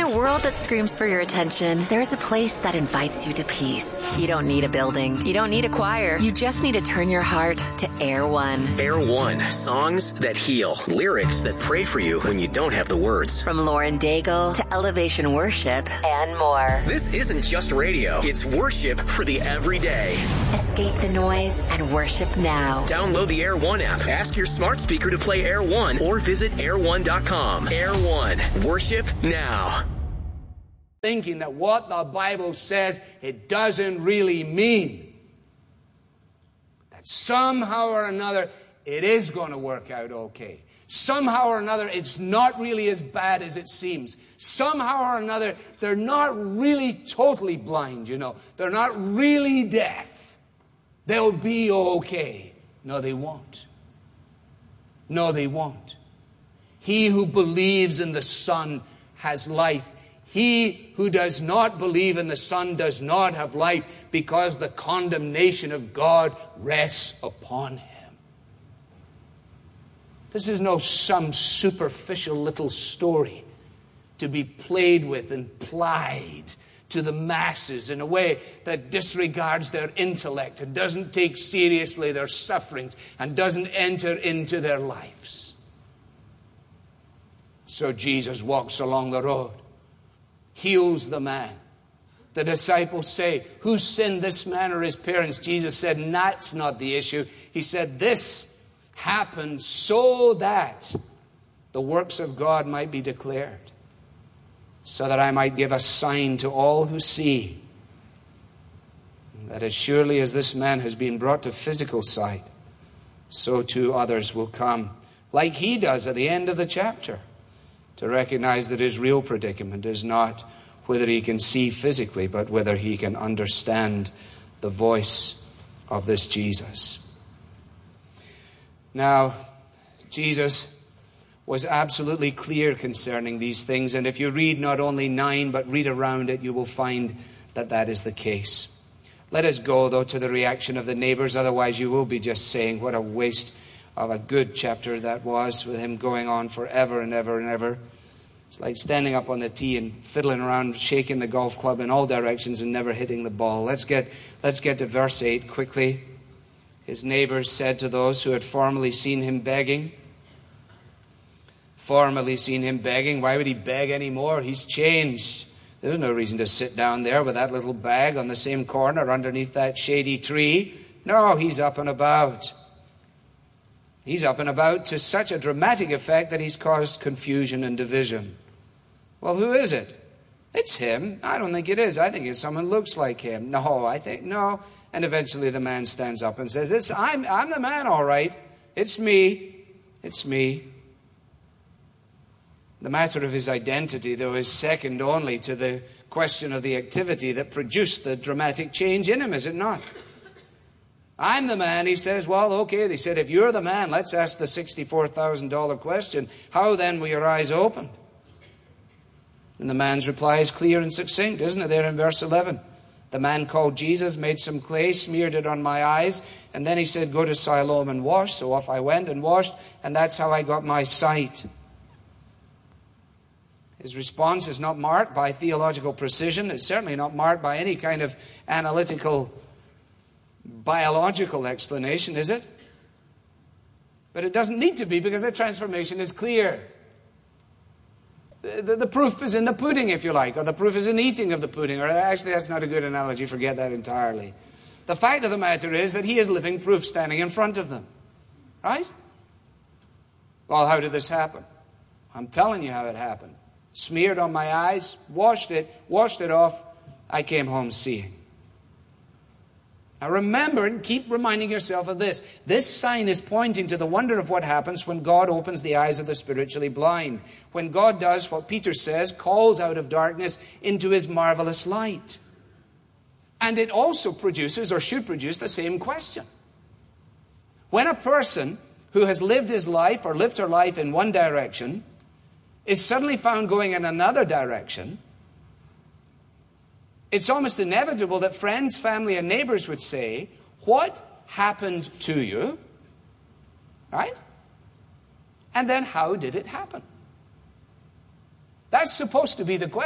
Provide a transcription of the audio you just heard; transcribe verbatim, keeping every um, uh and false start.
a world that screams for your attention, there's a place that invites you to peace. You don't need a building. You don't need a choir. You just need to turn your heart to Air One. Air One. Songs that heal. Lyrics that pray for you when you don't have the words. From Lauren Daigle to Elevation Worship and more. This isn't just radio. It's worship for the everyday. Escape the noise and worship now. Download the Air One app. Ask your smart speaker to play Air One or visit air one dot com. Air One. Worship now. Thinking that what the Bible says, it doesn't really mean. That somehow or another, it is going to work out okay. Somehow or another, it's not really as bad as it seems. Somehow or another, they're not really totally blind, you know. They're not really deaf. They'll be okay. No, they won't. No, they won't. He who believes in the Son has life. He who does not believe in the Son does not have life, because the condemnation of God rests upon him. This is no some superficial little story to be played with and plied to the masses in a way that disregards their intellect and doesn't take seriously their sufferings and doesn't enter into their lives. So Jesus walks along the road, heals the man. The disciples say, who sinned, this man or his parents? Jesus said, that's not the issue. He said, this happened so that the works of God might be declared, so that I might give a sign to all who see, that as surely as this man has been brought to physical sight, so too others will come, like he does at the end of the chapter, to recognize that his real predicament is not whether he can see physically, but whether he can understand the voice of this Jesus. Now, Jesus was absolutely clear concerning these things, and if you read not only nine, but read around it, you will find that that is the case. Let us go, though, to the reaction of the neighbors, otherwise you will be just saying, what a waste of a good chapter that was, with him going on forever and ever and ever. It's like standing up on the tee and fiddling around, shaking the golf club in all directions and never hitting the ball. Let's get, let's get to verse eight quickly. His neighbors said to those who had formerly seen him begging, formerly seen him begging, why would he beg anymore? He's changed. There's no reason to sit down there with that little bag on the same corner underneath that shady tree. No, he's up and about. He's up and about to such a dramatic effect that he's caused confusion and division. Well, who is it? It's him. I don't think it is. I think it's someone who looks like him. No, I think, no. And eventually the man stands up and says, "It's I'm, I'm the man, all right. It's me. It's me." The matter of his identity, though, is second only to the question of the activity that produced the dramatic change in him, is it not? I'm the man, he says. Well, okay, they said, if you're the man, let's ask the sixty-four thousand dollars question. How then were your eyes opened? And the man's reply is clear and succinct, isn't it, there in verse eleven? The man called Jesus, made some clay, smeared it on my eyes, and then he said, go to Siloam and wash. So off I went and washed, and that's how I got my sight. His response is not marked by theological precision. It's certainly not marked by any kind of analytical, biological explanation, is it? But it doesn't need to be, because the transformation is clear. The, the, the proof is in the pudding, if you like, or the proof is in the eating of the pudding, or actually that's not a good analogy, forget that entirely. The fact of the matter is that he is living proof standing in front of them. Right? Well, how did this happen? I'm telling you how it happened. Smeared on my eyes, washed it, washed it off, I came home seeing. Now remember, and keep reminding yourself of this. This sign is pointing to the wonder of what happens when God opens the eyes of the spiritually blind. When God does what Peter says, calls out of darkness into his marvelous light. And it also produces, or should produce, the same question. When a person who has lived his life or lived her life in one direction is suddenly found going in another direction, it's almost inevitable that friends, family, and neighbors would say, what happened to you? Right? And then how did it happen? That's supposed to be the question.